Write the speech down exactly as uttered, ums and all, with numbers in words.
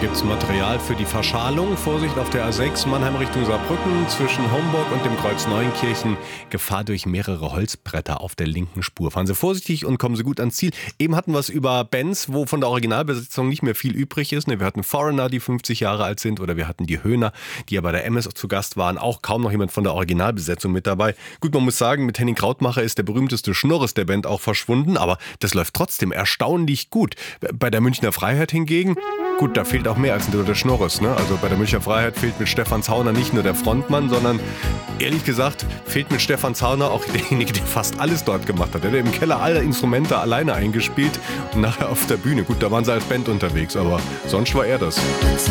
gibt's Material für die Verschalung. Vorsicht auf der A sechs, Mannheim Richtung Saarbrücken, zwischen Homburg und dem Kreuz Neuenkirchen. Gefahr durch mehrere Holzbretter auf der linken Spur. Fahren Sie vorsichtig und kommen Sie gut ans Ziel. Eben hatten wir es über Bands, wo von der Originalbesetzung nicht mehr viel übrig ist. Wir hatten Foreigner, die fünfzig Jahre alt sind, oder wir hatten die Höhner, die ja bei der M S zu Gast waren. Auch kaum noch jemand von der Originalbesetzung mit dabei. Gut, man muss sagen, mit Henning Krautmacher ist der berühmteste Schnurres der Band auch verschwunden, aber das läuft trotzdem erstaunlich gut. Bei der Münchner Freiheit hingegen, gut, da fehlt auch mehr als nur der Schnurres. Ne? Also bei der Münchner Freiheit fehlt mit Stefan Zauner nicht nur der Frontmann, sondern ehrlich gesagt fehlt mit Stefan Zauner auch derjenige, der fast alles dort gemacht hat. Der hat im Keller alle Instrumente alleine eingespielt und nachher auf der Bühne. Gut, da waren sie als Band unterwegs, aber sonst war er das.